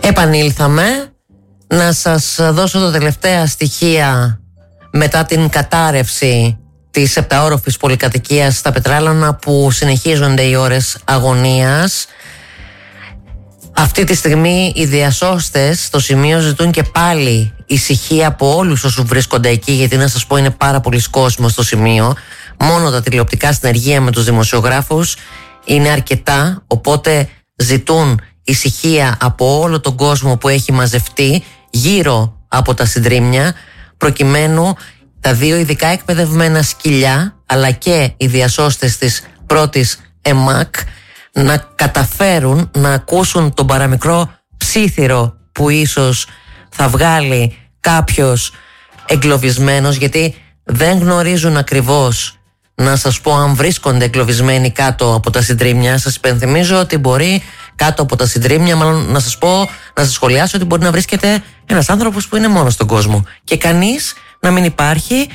Επανήλθαμε. Να σας δώσω τα τελευταία στοιχεία μετά την κατάρρευση της επταόροφης πολυκατοικίας στα Πετράλωνα, που συνεχίζονται οι ώρες αγωνίας. Αυτή τη στιγμή οι διασώστες στο σημείο ζητούν και πάλι ησυχία από όλους όσους βρίσκονται εκεί, γιατί να σας πω είναι πάρα πολλοί κόσμος στο σημείο. Μόνο τα τηλεοπτικά συνεργεία με τους δημοσιογράφους είναι αρκετά, οπότε ζητούν ησυχία από όλο τον κόσμο που έχει μαζευτεί γύρω από τα συντρίμμια, προκειμένου τα δύο ειδικά εκπαιδευμένα σκυλιά αλλά και οι διασώστες της πρώτης ΕΜΑΚ να καταφέρουν να ακούσουν τον παραμικρό ψίθυρο που ίσως θα βγάλει κάποιος εγκλωβισμένος, γιατί δεν γνωρίζουν ακριβώς, να σας πω, αν βρίσκονται εγκλωβισμένοι κάτω από τα συντρίμμια. Σας υπενθυμίζω ότι μπορεί κάτω από τα συντρίμμια, μάλλον να σας πω, να σας σχολιάσω ότι μπορεί να βρίσκεται ένας άνθρωπος που είναι μόνος στον κόσμο και κανείς να μην υπάρχει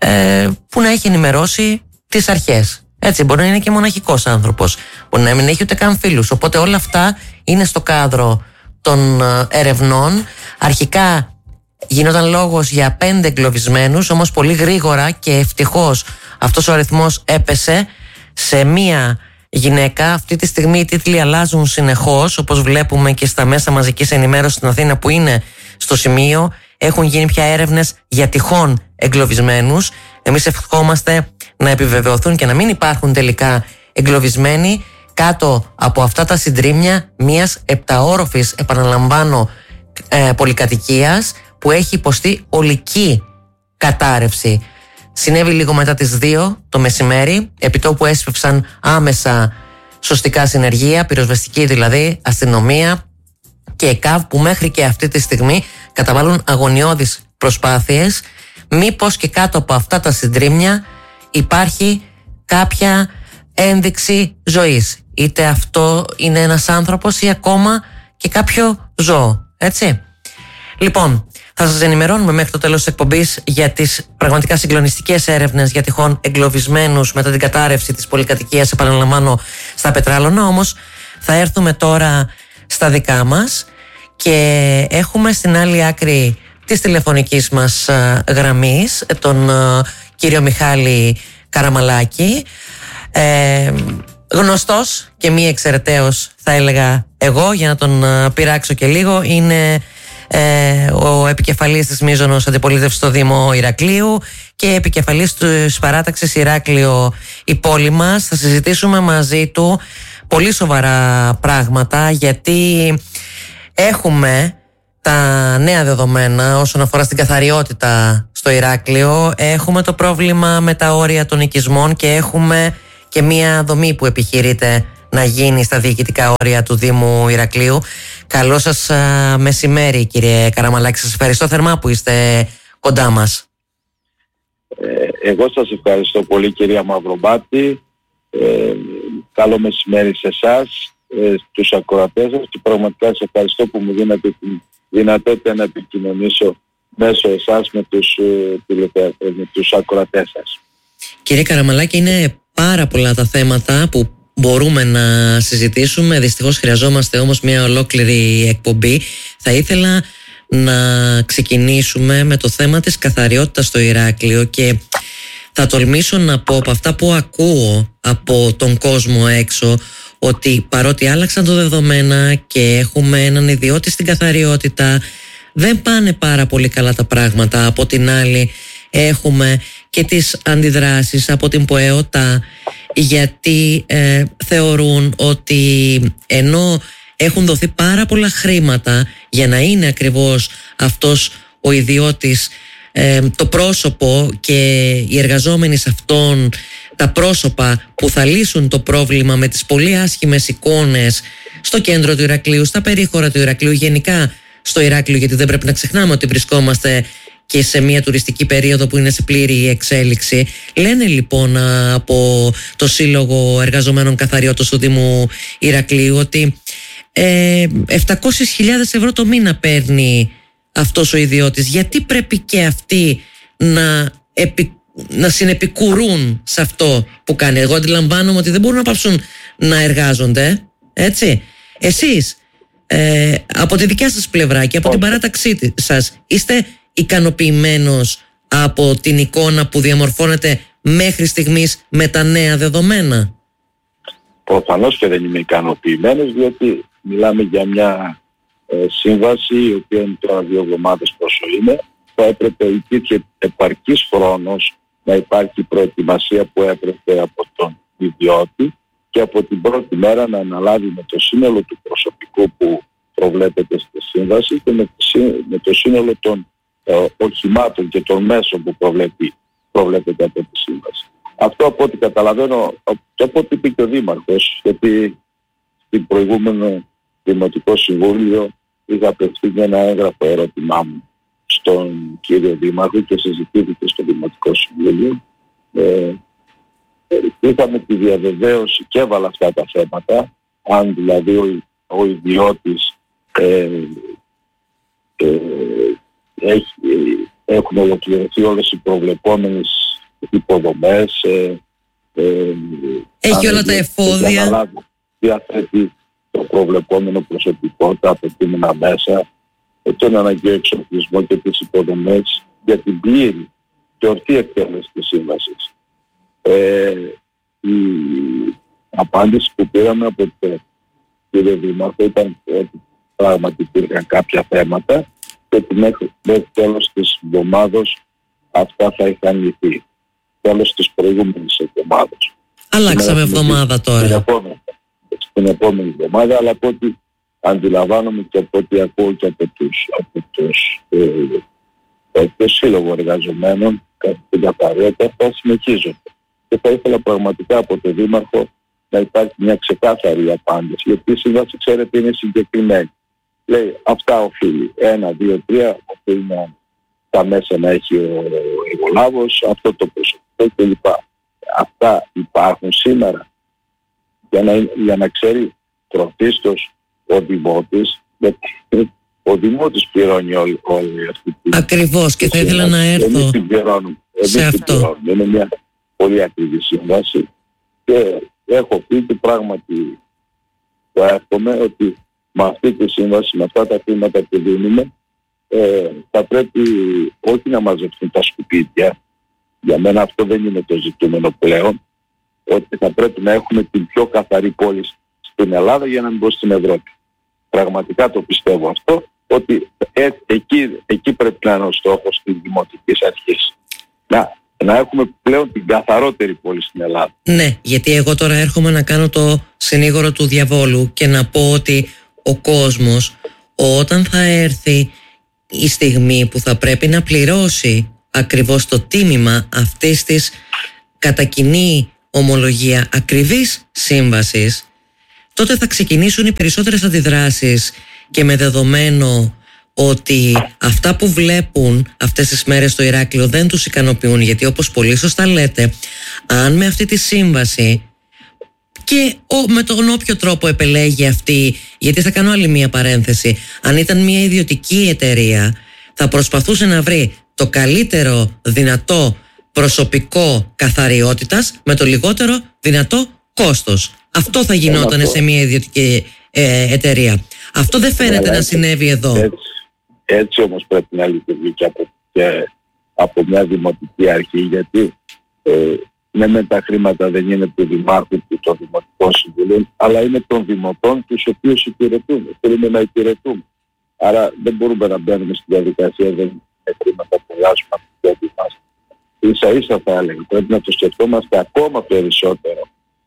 που να έχει ενημερώσει τις αρχές. Έτσι, μπορεί να είναι και μοναχικός άνθρωπος, μπορεί να μην έχει ούτε καν φίλους. Οπότε όλα αυτά είναι στο κάδρο των ερευνών. Αρχικά γινόταν λόγος για 5 εγκλωβισμένους, όμως πολύ γρήγορα και ευτυχώς αυτός ο αριθμός έπεσε σε μία γυναίκα. Αυτή τη στιγμή οι τίτλοι αλλάζουν συνεχώς, όπως βλέπουμε και στα μέσα μαζικής ενημέρωσης στην Αθήνα που είναι στο σημείο. Έχουν γίνει πια έρευνες για τυχόν εγκλωβισμένους. Εμείς ευχόμαστε να επιβεβαιωθούν και να μην υπάρχουν τελικά εγκλωβισμένοι κάτω από αυτά τα συντρίμμια μιας επταόροφης, επαναλαμβάνω, πολυκατοικίας που έχει υποστεί ολική κατάρρευση. Συνέβη λίγο μετά τις 2 το μεσημέρι, επιτόπου έσπευσαν άμεσα σωστικά συνεργεία, πυροσβεστική δηλαδή, αστυνομία και ΕΚΑΒ, που μέχρι και αυτή τη στιγμή καταβάλουν αγωνιώδεις προσπάθειες μήπως και κάτω από αυτά τα συντρίμμια υπάρχει κάποια ένδειξη ζωής. Είτε αυτό είναι ένας άνθρωπος ή ακόμα και κάποιο ζώο, έτσι. Λοιπόν, θα σας ενημερώνουμε μέχρι το τέλος της εκπομπής για τις πραγματικά συγκλονιστικές έρευνες για τυχόν εγκλωβισμένους μετά την κατάρρευση της πολυκατοικίας, επαναλαμβάνω, στα Πετράλωνα. Όμως θα έρθουμε τώρα στα δικά μας και έχουμε στην άλλη άκρη της τηλεφωνικής μας γραμμής τον κύριο Μιχάλη Καραμαλάκη, γνωστός και μη εξαιρεταίος θα έλεγα εγώ, για να τον πειράξω και λίγο. Είναι ο επικεφαλής της μείζωνος αντιπολίτευσης στο Δήμο Ηρακλείου και επικεφαλής της παράταξης Ηράκλειο η πόλη μας. Θα συζητήσουμε μαζί του πολύ σοβαρά πράγματα, γιατί έχουμε τα νέα δεδομένα όσον αφορά στην καθαριότητα στο Ηράκλειο. Έχουμε το πρόβλημα με τα όρια των οικισμών και έχουμε και μία δομή που επιχειρείται να γίνει στα διοικητικά όρια του Δήμου Ηρακλείου. Καλό σας μεσημέρι, κύριε Καραμαλάκη. Σας ευχαριστώ θερμά που είστε κοντά μας. Εγώ σας ευχαριστώ πολύ, κυρία Μαυρομπάτη. Καλό μεσημέρι σε εσάς, στους ακροατές σας, και πραγματικά σας ευχαριστώ που μου δίνετε τη δυνατότητα να επικοινωνήσω μέσω εσάς με τους ακροατές σας. Κύριε Καραμαλάκη, είναι πάρα πολλά τα θέματα που μπορούμε να συζητήσουμε. Δυστυχώς χρειαζόμαστε όμως μια ολόκληρη εκπομπή. Θα ήθελα να ξεκινήσουμε με το θέμα της καθαριότητας στο Ηράκλειο και θα τολμήσω να πω από αυτά που ακούω από τον κόσμο έξω ότι παρότι άλλαξαν τα δεδομένα και έχουμε έναν ιδιώτη στην καθαριότητα, δεν πάνε πάρα πολύ καλά τα πράγματα. Από την άλλη έχουμε και τις αντιδράσεις από την ΠΟΕΟΤΑ, γιατί θεωρούν ότι ενώ έχουν δοθεί πάρα πολλά χρήματα για να είναι ακριβώς αυτός ο ιδιώτης το πρόσωπο και οι εργαζόμενοι σε αυτόν τα πρόσωπα που θα λύσουν το πρόβλημα με τις πολύ άσχημες εικόνες στο κέντρο του Ηρακλείου, στα περίχωρα του Ηρακλείου, γενικά στο Ηράκλειο, γιατί δεν πρέπει να ξεχνάμε ότι βρισκόμαστε και σε μια τουριστική περίοδο που είναι σε πλήρη εξέλιξη. Λένε λοιπόν από το Σύλλογο Εργαζομένων Καθαριότητας του Δήμου Ηρακλείου ότι 700.000 ευρώ το μήνα παίρνει αυτός ο ιδιώτης. Γιατί πρέπει και αυτοί να συνεπικουρούν σε αυτό που κάνει? Εγώ αντιλαμβάνομαι ότι δεν μπορούν να πάψουν να εργάζονται, έτσι. Εσείς από τη δικιά σας πλευρά και από την παράταξή σας, είστε ικανοποιημένος από την εικόνα που διαμορφώνεται μέχρι στιγμής με τα νέα δεδομένα? Προφανώς και δεν είμαι ικανοποιημένος, διότι μιλάμε για μια σύμβαση η οποία είναι τώρα 2 εβδομάδες πόσο είναι. Θα έπρεπε, υπήρχε επαρκής χρόνος να υπάρχει προετοιμασία που έπρεπε από τον ιδιώτη και από την πρώτη μέρα να αναλάβει με το σύνολο του προσωπικού που προβλέπεται στη σύμβαση και με το σύνολο των οχημάτων και των μέσων που προβλέπεται από τη σύμβαση. Αυτό από ό,τι καταλαβαίνω και από ό,τι είπε και ο Δήμαρχος, γιατί στην προηγούμενο Δημοτικό Συμβούλιο είχα απευθύνει ένα έγγραφο ερώτημά μου στον κύριο Δήμαρχο και συζητήθηκε στο Δημοτικό Συμβούλιο. Είχαμε τη διαβεβαίωση και έβαλα αυτά τα θέματα, αν δηλαδή ο ιδιώτης έχουν ολοκληρωθεί όλες οι προβλεπόμενες υποδομές, έχει όλα τα εφόδια, διαθέτει το προβλεπόμενο προσωπικό, τα απαιτούμενα μέσα, τον αναγκαίο εξοπλισμό και τις υποδομές για την πλήρη και ορθή εκτέλεση της σύμβασης. Η απάντηση που πήραμε από τον κύριο Δήμαρχο ήταν ότι πράγματι υπήρχαν κάποια θέματα και ότι μέχρι τέλος της εβδομάδος αυτά θα είχαν λυθεί. Τέλος της προηγούμενης εβδομάδας. Αλλάξαμε εβδομάδα τώρα. Στην επόμενη εβδομάδα, αλλά από ό,τι αντιλαμβάνομαι και από ό,τι ακούω και από το Σύλλογο Εργαζομένων κατά την καθαριότητα, αυτά συνεχίζονται. Και θα ήθελα πραγματικά από τον Δήμαρχο να υπάρχει μια ξεκάθαρη απάντηση, γιατί η σύμβαση, ξέρετε, είναι συγκεκριμένη. Λέει αυτά οφείλει 1, 2, 3, οφείλει τα μέσα να έχει ο εργολάβος, αυτό το προσωπικό κλπ. Αυτά υπάρχουν σήμερα για να ξέρει πρωτίστως ο Δημότης, γιατί ο Δημότης πληρώνει όλη αυτή την... Ακριβώς, και θα ήθελα να έρθω εμείς την πληρώνουμε σε αυτό. Είναι μια πολύ ακριβή σύμβαση και έχω πει και πράγματι το εύχομαι ότι με αυτή τη σύμβαση, με αυτά τα χρήματα που δίνουμε, θα πρέπει όχι να μαζευτούν τα σκουπίδια. Για μένα αυτό δεν είναι το ζητούμενο πλέον, ότι θα πρέπει να έχουμε την πιο καθαρή πόλη στην Ελλάδα για να μην πω στην Ευρώπη. Πραγματικά το πιστεύω αυτό, ότι εκεί πρέπει να είναι ο στόχος της Δημοτικής Αρχής. Να έχουμε πλέον την καθαρότερη πόλη στην Ελλάδα. Ναι, γιατί εγώ τώρα έρχομαι να κάνω το συνήγορο του διαβόλου και να πω ότι ο κόσμος, όταν θα έρθει η στιγμή που θα πρέπει να πληρώσει ακριβώς το τίμημα αυτής της κατά κοινή ομολογία ακριβής σύμβασης, τότε θα ξεκινήσουν οι περισσότερες αντιδράσεις και με δεδομένο ότι αυτά που βλέπουν αυτές τις μέρες στο Ηράκλειο δεν τους ικανοποιούν, γιατί όπως πολύ σωστά λέτε, αν με αυτή τη σύμβαση και με τον όποιο τρόπο επελέγει αυτή, γιατί θα κάνω άλλη μία παρένθεση, αν ήταν μία ιδιωτική εταιρεία θα προσπαθούσε να βρει το καλύτερο δυνατό προσωπικό καθαριότητας με το λιγότερο δυνατό κόστος. Αυτό θα γινόταν σε μια ιδιωτική εταιρεία. Αυτό δεν φαίνεται να συνέβη εδώ. Έτσι όμως πρέπει να λειτουργεί και από μια δημοτική αρχή, γιατί με τα χρήματα δεν είναι του Δημάρχου και των Δημοτικών Συμβουλίων, αλλά είναι των δημοτών τους οποίους υπηρετούμε. Θέλουμε να υπηρετούμε. Άρα δεν μπορούμε να μπαίνουμε στη διαδικασία, δεν είναι χρήματα που βγάζουμε από την πλάτη μας. Ίσα ίσα θα έλεγα, πρέπει να το σκεφτόμαστε ακόμα περισσότερο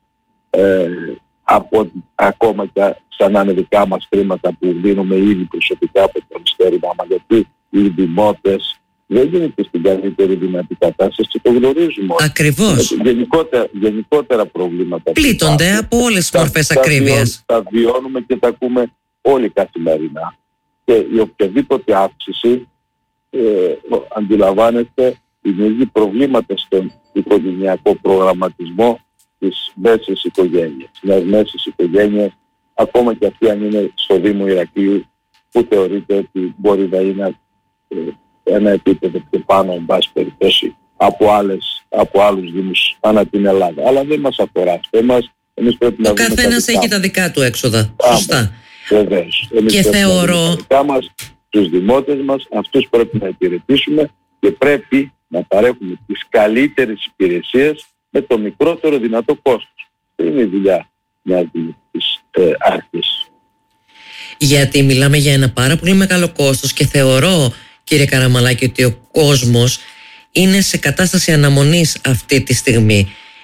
από ακόμα και σαν να είναι δικά μας χρήματα που δίνουμε ήδη προσωπικά από το μυστέρημά μας, γιατί οι δημότες δεν γίνεται στην καλύτερη δυνατή κατάσταση και το γνωρίζουμε. Ακριβώς. Γενικότερα προβλήματα. Πλήττονται από όλες τις μορφές ακρίβειας. Τα βιώνουμε και τα ακούμε όλοι καθημερινά. Και η οποιαδήποτε αύξηση, αντιλαμβάνεστε, δημιουργεί προβλήματα στον οικογενειακό προγραμματισμό της μέσης οικογένειας. Στις μέσες οικογένειες, ακόμα και αυτή αν είναι στο Δήμο Ηρακλείου, που θεωρείται ότι μπορεί να είναι ένα επίπεδο πιο πάνω, εν πάση περιπτώσει, από άλλους δήμους ανά την Ελλάδα. Αλλά δεν μας αφορά αυτό. Εμείς πρέπει ο καθένας έχει τα δικά του έξοδα. Σωστά. Βεβαίως. Και θεωρώ τους δημότες μας, αυτούς πρέπει να υπηρετήσουμε και πρέπει να παρέχουμε τις καλύτερες υπηρεσίες με το μικρότερο δυνατό κόστος. Δεν είναι η δουλειά μιας δημοτικής αρχής. Γιατί μιλάμε για ένα πάρα πολύ μεγάλο κόστος και θεωρώ, κύριε Καραμαλάκη, ότι ο κόσμος είναι σε κατάσταση αναμονής αυτή τη στιγμή.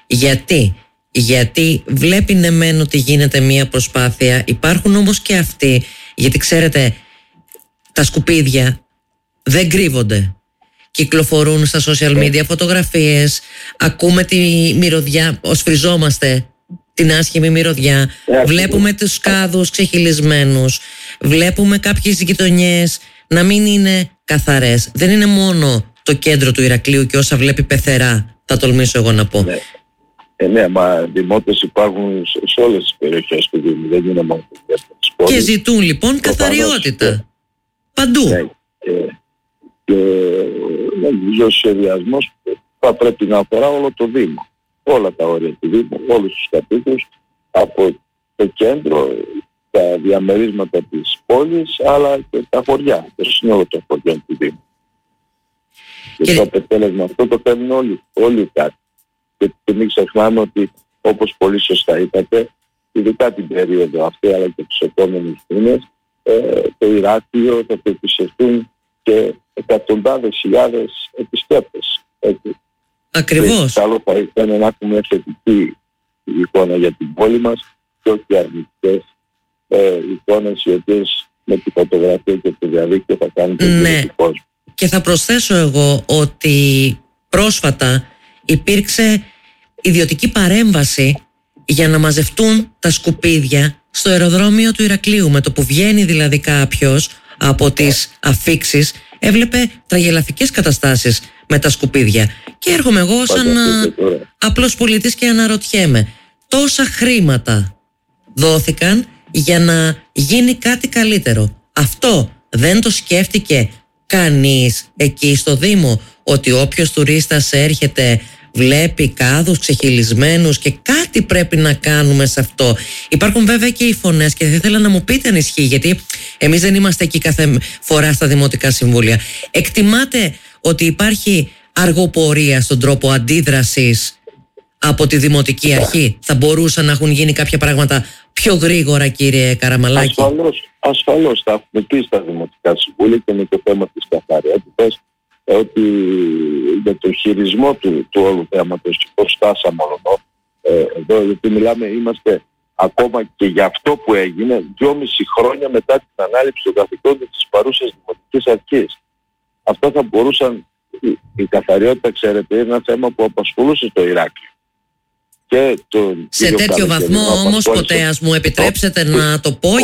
Γιατί βλέπει ναι μεν ότι γίνεται μία προσπάθεια, υπάρχουν όμως και αυτοί, γιατί ξέρετε τα σκουπίδια δεν κρύβονται. Κυκλοφορούν στα social media φωτογραφίες, ακούμε τη μυρωδιά, οσφριζόμαστε την άσχημη μυρωδιά, βλέπουμε τους κάδους ξεχυλισμένους, βλέπουμε κάποιες γειτονιές να μην είναι καθαρές. Δεν είναι μόνο το κέντρο του Ηρακλείου και όσα βλέπει πεθερά, θα τολμήσω εγώ να πω. Ναι, μα δημότες υπάρχουν σε όλες τις περιοχές του Δήμου, δεν είναι μόνο το κέντρο της πόλης. Και ζητούν λοιπόν καθαριότητα. Παντού. Ναι, και νομίζω ο σχεδιασμός θα πρέπει να αφορά όλο το Δήμο. Όλα τα όρια του Δήμου, όλους τους κατοίκους, από το κέντρο, τα διαμερίσματα της πόλης, αλλά και τα χωριά, το σύνολο των χωριών του Δήμου. Και το αποτέλεσμα αυτό το παίρνουν όλοι οι κάτοικοι. Και μην ξεχνάμε ότι, όπως πολύ σωστά είπατε, ειδικά την περίοδο αυτή, αλλά και τους επόμενους μήνες, το Ηράκλειο θα το επισκεφτούν και εκατοντάδες χιλιάδες επισκέπτες. Ακριβώς. Καλό θα ήταν να έχουμε μια θετική εικόνα για την πόλη μας και όχι αρνητικές εικόνες οι οποίες με τη φωτογραφία και το διαδίκτυο θα κάνουν τον κόσμο. Και θα προσθέσω εγώ ότι πρόσφατα υπήρξε ιδιωτική παρέμβαση για να μαζευτούν τα σκουπίδια στο αεροδρόμιο του Ηρακλείου. Με το που βγαίνει δηλαδή κάποιος από τις αφίξεις, έβλεπε τραγελαφικές καταστάσεις με τα σκουπίδια. Και έρχομαι εγώ σαν απλός πολίτης και αναρωτιέμαι, τόσα χρήματα δόθηκαν για να γίνει κάτι καλύτερο. Αυτό δεν το σκέφτηκε κανείς εκεί στο Δήμο, ότι όποιος τουρίστας έρχεται βλέπει κάδους ξεχυλισμένους και κάτι πρέπει να κάνουμε σε αυτό. Υπάρχουν βέβαια και οι φωνές και θα ήθελα να μου πείτε αν ισχύει, γιατί εμείς δεν είμαστε εκεί κάθε φορά στα δημοτικά συμβούλια. Εκτιμάτε ότι υπάρχει αργοπορία στον τρόπο αντίδρασης από τη δημοτική αρχή? Θα μπορούσαν να έχουν γίνει κάποια πράγματα πιο γρήγορα, κύριε Καραμαλάκη? Ασφαλώς θα έχουμε πει στα δημοτικά συμβούλια και με το θέμα της καθαριότητας, ότι με το χειρισμό του όλου θέματος και πώς φτάσαμε εδώ, γιατί είμαστε ακόμα και για αυτό που έγινε 2,5 χρόνια μετά την ανάληψη των καθηκόντων της παρούσας δημοτικής αρχής. Αυτά θα μπορούσαν, η καθαριότητα ξέρετε είναι ένα θέμα που απασχολούσε το Ηράκλειο. Και σε τέτοιο βαθμό όμως, ποτέ ας μου επιτρέψετε να το πω,